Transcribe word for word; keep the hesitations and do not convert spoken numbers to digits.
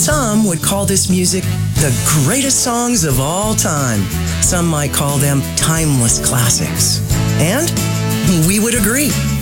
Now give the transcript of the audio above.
Some would call this music the greatest songs of all time. Some might call them timeless classics. And we would agree.